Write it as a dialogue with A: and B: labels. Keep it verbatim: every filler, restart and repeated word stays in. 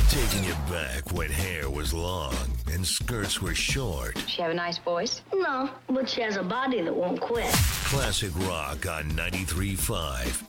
A: Taking you back when hair was long and skirts were short.
B: Does she have a nice voice?
C: No, but she has a body that won't quit.
A: Classic rock on ninety-three point five